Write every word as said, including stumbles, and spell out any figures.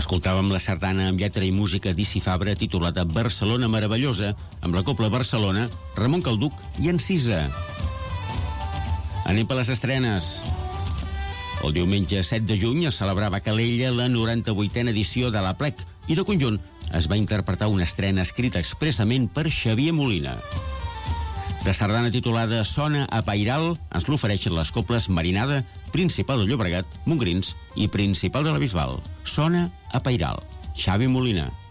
Escoltàvem la sardana amb lletra i música d'Issi Fabra titulada Barcelona Meravellosa, amb la Cobla Barcelona, Ramon Calduc i Encisa. Anem per les estrenes. El diumenge set de juny es celebrava a Calella la noranta-vuitena edició de la Plec i de conjunt es va interpretar una estrena escrita expressament per Xavier Molina. La sardana titulada Sona a Pairal ens l'ofereixen les cobles Marinada, Principal de Llobregat, Montgrins i Principal de la Bisbal. Sona a Pairal. Xavi Molina.